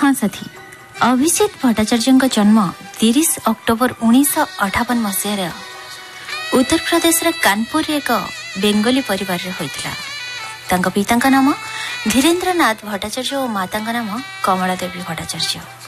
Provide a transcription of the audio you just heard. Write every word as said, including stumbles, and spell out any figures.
हाँ साथी, अभिषेक भट्टाचार्य जन्म तीस अक्टोबर उन्नीस अठावन मसीह उत्तर प्रदेश कानपुर एक बेंगली परिवार होता। पिता नाम धीरेन्द्र नाथ भट्टाचार्य और माता नाम कमला देवी भट्टाचार्य।